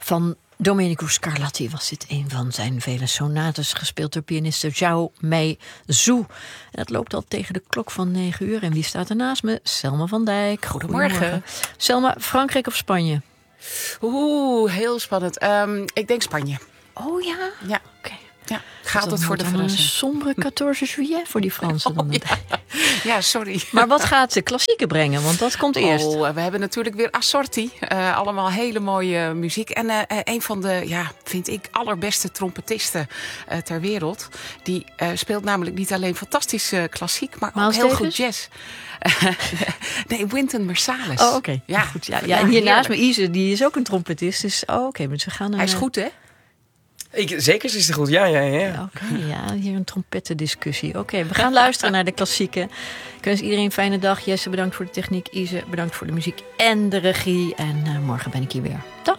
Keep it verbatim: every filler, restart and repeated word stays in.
Van Domenico Scarlatti was dit een van zijn vele sonates, gespeeld door pianiste Zhao Mei Zhu. En dat loopt al tegen de klok van negen uur. En wie staat er naast me? Selma van Dijk. Goedemorgen. Goedemorgen. Selma, Frankrijk of Spanje? Oeh, heel spannend. Um, ik denk Spanje. Oh ja? Ja. Oké. Ja, gaat het voor de verrassing. Een sombere veertien juillet voor die Fransen. Oh, ja. ja, sorry. Maar wat gaat de klassieken brengen? Want dat komt eerst. Oh, we hebben natuurlijk weer Assorti. Uh, allemaal hele mooie muziek. En uh, een van de, ja, vind ik, allerbeste trompetisten uh, ter wereld. Die uh, speelt namelijk niet alleen fantastische klassiek, maar Miles ook heel Davis? goed jazz. nee, Wynton Marsalis. Oh, oké. Okay. Ja. Goed. Ja, ja, en hier naast me, Ise, die is ook een trompetist. Dus, oh, oké. Okay, we gaan een, Hij is goed, hè? Ik, zeker is het goed, ja, ja, ja. ja Oké, okay, ja, hier een trompettendiscussie. Oké, okay, we gaan luisteren naar de klassieken. Ik wens iedereen een fijne dag. Jesse, bedankt voor de techniek. Ise, bedankt voor de muziek en de regie. En uh, morgen ben ik hier weer. Dag.